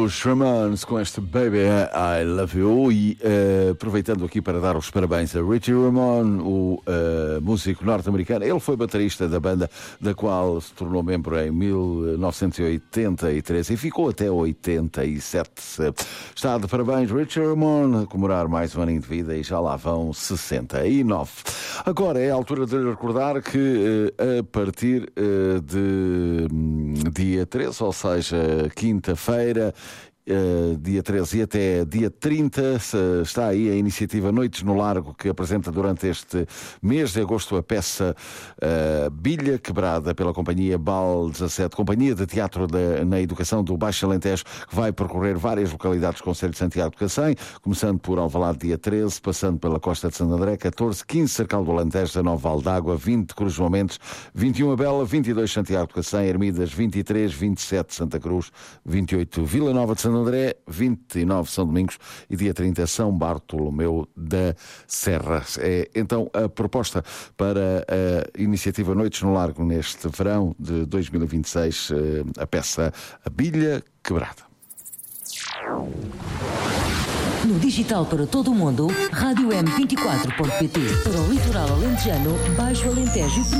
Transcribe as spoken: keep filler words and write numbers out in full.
Os Ramones com este Baby I Love You e uh, aproveitando aqui para dar os parabéns a Richie Ramone, o uh, músico norte-americano. Ele foi baterista da banda, da qual se tornou membro em mil novecentos e oitenta e três e ficou até oitenta e sete. Está de parabéns Richie Ramone, a comemorar mais um aninho de vida e já lá vão sessenta e nove. Agora é a altura de recordar que uh, a partir uh, de um, dia treze, ou seja, quinta-feira, Uh, dia treze e até dia trinta, está aí a iniciativa Noites no Largo, que apresenta durante este mês de agosto a peça uh, Bilha Quebrada pela companhia Bal dezassete, companhia de teatro da, na educação do Baixo Alentejo, que vai percorrer várias localidades do Concelho de Santiago de Cacém, começando por Alvalade dia treze, passando pela Costa de Santo André, catorze, quinze Cercal do Alentejo, dezanove Val d'Água, vinte Cruz Momentos, vinte e um Abela, vinte e dois Santiago de Cacém, Ermidas vinte e três, vinte e sete Santa Cruz, vinte e oito Vila Nova de Santo André, vinte e nove São Domingos e dia trinta São Bartolomeu da Serra. É então a proposta para a iniciativa Noites no Largo neste verão de dois mil e vinte e seis, a peça A Bilha Quebrada. No digital para todo o mundo, rádio m vinte e quatro ponto pt. Para o litoral alentejano, Baixo Alentejo e